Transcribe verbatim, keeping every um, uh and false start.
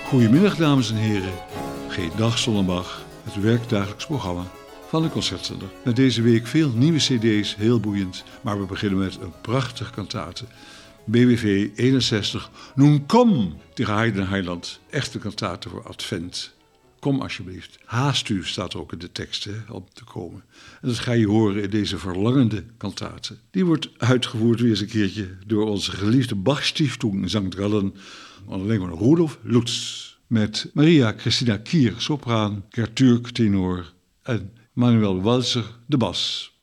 Goedemiddag dames en heren. Geen dag zonder Bach, het werkdagelijks programma van de Concertzender. Met deze week veel nieuwe cd's, heel boeiend. Maar we beginnen met een prachtige kantate. B W V eenenzestig, Nun kom, tegen Haydn Heiland. Echte kantate voor Advent. Kom alsjeblieft. Haast u, staat er ook in de tekst, hè, om te komen. En dat ga je horen in deze verlangende kantate. Die wordt uitgevoerd weer eens een keertje door onze geliefde Bach-Stiftung Sankt Gallen. Alleen maar Rudolf Lutz. Met Maria Christina Kier, sopraan, Gert Türk, tenor en Manuel Walser, de bas.